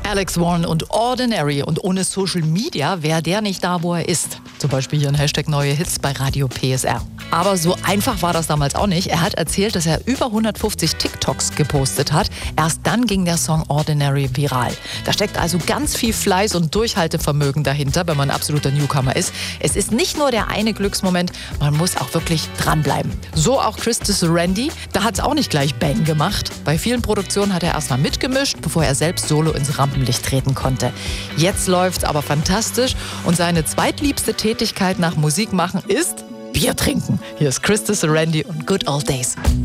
Alex Warren und Ordinary. Und ohne Social Media wäre der nicht da, wo er ist. Zum Beispiel hier ein Hashtag neue Hits bei Radio PSR. Aber so einfach war das damals auch nicht. Er hat erzählt, dass er über 150 TikToks gepostet hat. Erst dann ging der Song Ordinary viral. Da steckt also ganz viel Fleiß und Durchhaltevermögen dahinter, wenn man ein absoluter Newcomer ist. Es ist nicht nur der eine Glücksmoment, man muss auch wirklich dranbleiben. So auch Christus Randy. Da hat es auch nicht gleich Bang gemacht. Bei vielen Produktionen hat er erstmal mitgemischt, bevor er selbst solo ins Rampenlicht treten konnte. Jetzt läuft's aber fantastisch und seine zweitliebste Tätigkeit nach Musik machen ist Bier trinken. Hier ist Christus Randy und Good Old Days.